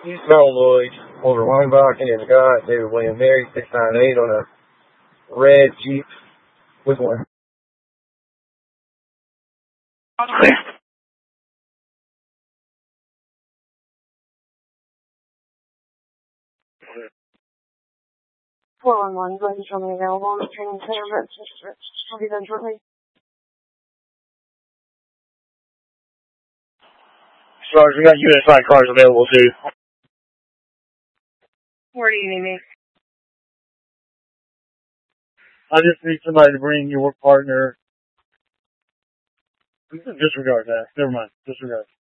East Mountain Lloyd, over Weinbach, and the guy, David William Mary, 698 on a red Jeep with one. Clear. 411, go ahead and show me available in the training center, but I'll be done shortly. Sarge, we got USI cars available too. Where do you need me? I just need somebody to bring your partner. Disregard that. Never mind. Disregard.